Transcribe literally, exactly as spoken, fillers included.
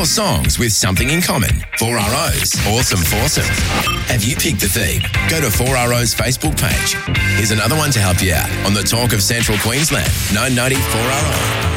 Four songs with something in common. Four R O's. Awesome foursome. Have you picked the theme? Go to four R O's Facebook page. Here's another one to help you out on the Talk of Central Queensland. nine ninety four R O.